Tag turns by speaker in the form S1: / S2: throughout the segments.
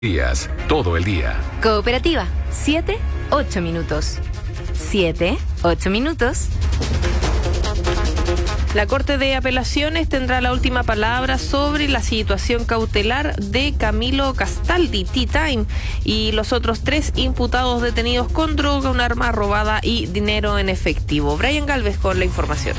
S1: Días, todo el día.
S2: Cooperativa, 7, 8 minutos. 7, 8 minutos.
S3: La Corte de Apelaciones tendrá la última palabra sobre la situación cautelar de Camilo Castaldi, T-Time, y los otros 3 imputados detenidos con droga, un arma robada y dinero en efectivo. Brian Galvez con la información.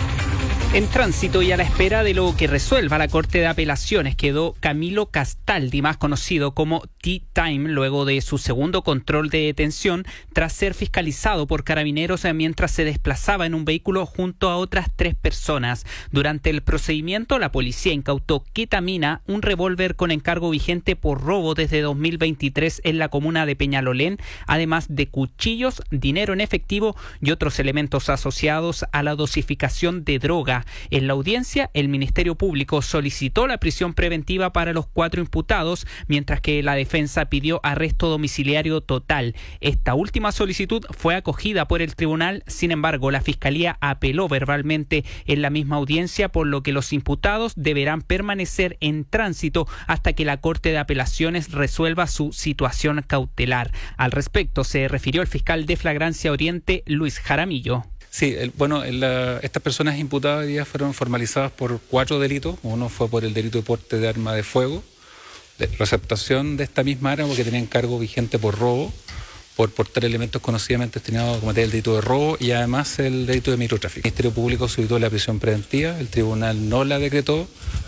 S4: En tránsito y a la espera de lo que resuelva la Corte de Apelaciones quedó Camilo Castaldi, más conocido como T-Time, luego de su segundo control de detención tras ser fiscalizado por carabineros mientras se desplazaba en un vehículo junto a otras 3 personas. Durante el procedimiento, la policía incautó ketamina, un revólver con encargo vigente por robo desde 2023 en la comuna de Peñalolén, además de cuchillos, dinero en efectivo y otros elementos asociados a la dosificación de droga. En la audiencia, el Ministerio Público solicitó la prisión preventiva para los 4 imputados, mientras que la defensa pidió arresto domiciliario total. Esta última solicitud fue acogida por el tribunal, sin embargo, la Fiscalía apeló verbalmente en la misma audiencia, por lo que los imputados deberán permanecer en tránsito hasta que la Corte de Apelaciones resuelva su situación cautelar. Al respecto, se refirió el fiscal de Flagrancia Oriente, Luis Jaramillo.
S5: Sí, estas personas imputadas hoy día fueron formalizadas por 4 delitos. Uno fue por el delito de porte de arma de fuego, de receptación de esta misma arma porque tenían cargo vigente por robo, por portar elementos conocidamente destinados a cometer el delito de robo y además el delito de microtráfico. El Ministerio Público solicitó la prisión preventiva, el tribunal no la decretó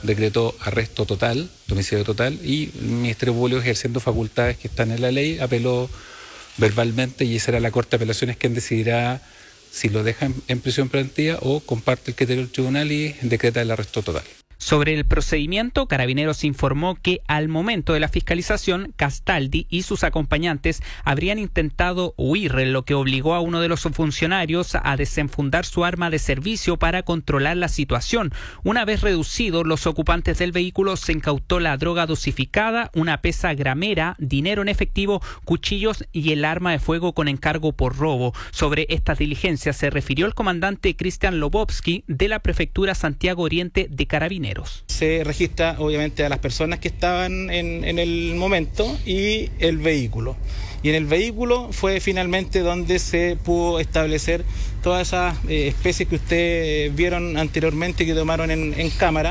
S5: arresto total, domicilio total, y el Ministerio Público, ejerciendo facultades que están en la ley, apeló verbalmente y será la Corte de Apelaciones quien decidirá si lo deja en prisión preventiva o comparte el criterio del tribunal y decreta el arresto total.
S4: Sobre el procedimiento, Carabineros informó que al momento de la fiscalización, Castaldi y sus acompañantes habrían intentado huir, lo que obligó a uno de los funcionarios a desenfundar su arma de servicio para controlar la situación. Una vez reducidos los ocupantes del vehículo, se incautó la droga dosificada, una pesa gramera, dinero en efectivo, cuchillos y el arma de fuego con encargo por robo. Sobre estas diligencias se refirió el comandante Cristian Lobovsky de la Prefectura Santiago Oriente de Carabineros.
S6: Se registra obviamente a las personas que estaban en el momento y el vehículo. Y en el vehículo fue finalmente donde se pudo establecer todas esas especies que ustedes vieron anteriormente que tomaron en cámara.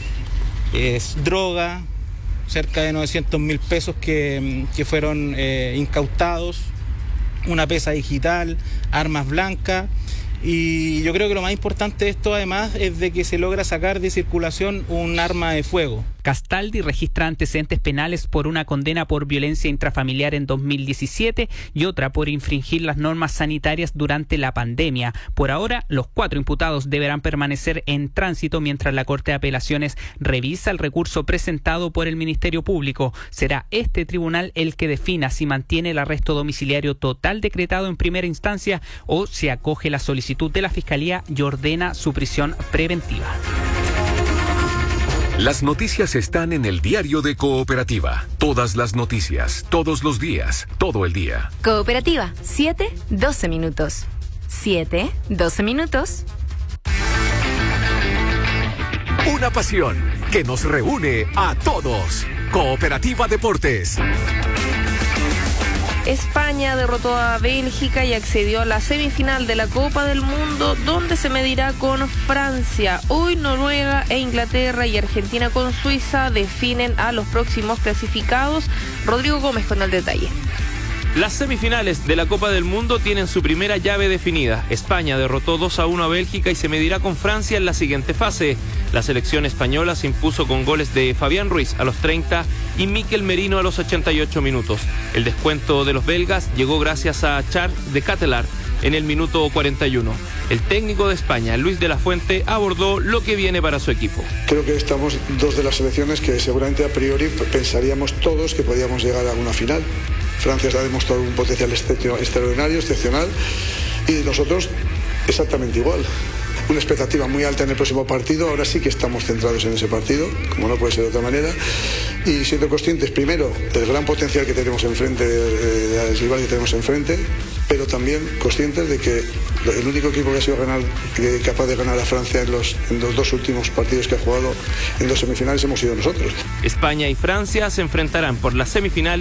S6: Es droga, cerca de 900.000 pesos que fueron incautados, una pesa digital, armas blancas. Y yo creo que lo más importante de esto además es de que se logra sacar de circulación un arma de fuego.
S4: Castaldi registra antecedentes penales por una condena por violencia intrafamiliar en 2017 y otra por infringir las normas sanitarias durante la pandemia. Por ahora, los 4 imputados deberán permanecer en tránsito mientras la Corte de Apelaciones revisa el recurso presentado por el Ministerio Público. Será este tribunal el que defina si mantiene el arresto domiciliario total decretado en primera instancia o si acoge la solicitud de la Fiscalía y ordena su prisión preventiva.
S1: Las noticias están en el diario de Cooperativa. Todas las noticias, todos los días, todo el día.
S2: Cooperativa, 7, 12 minutos. 7, 12 minutos.
S1: Una pasión que nos reúne a todos. Cooperativa Deportes.
S3: España derrotó a Bélgica y accedió a la semifinal de la Copa del Mundo, donde se medirá con Francia. Hoy Noruega e Inglaterra y Argentina con Suiza definen a los próximos clasificados. Rodrigo Gómez con el detalle.
S7: Las semifinales de la Copa del Mundo tienen su primera llave definida. España derrotó 2-1 a Bélgica y se medirá con Francia en la siguiente fase. La selección española se impuso con goles de Fabián Ruiz a los 30 y Mikel Merino a los 88 minutos. El descuento de los belgas llegó gracias a Charles de Ketelaere en el minuto 41. El técnico de España, Luis de la Fuente, abordó lo que viene para su equipo.
S8: Creo que estamos 2 de las selecciones que seguramente a priori pensaríamos todos que podíamos llegar a una final. Francia ha demostrado un potencial extraordinario, excepcional, y nosotros exactamente igual. una expectativa muy alta en el próximo partido. Ahora sí que estamos centrados en ese partido, como no puede ser de otra manera, y siendo conscientes, primero, del gran potencial que tenemos enfrente, de los rivales que tenemos enfrente, pero también conscientes de que el único equipo que ha sido capaz de ganar a Francia en los 2 últimos partidos que ha jugado en 2 semifinales hemos sido nosotros.
S7: España y Francia se enfrentarán por las semifinales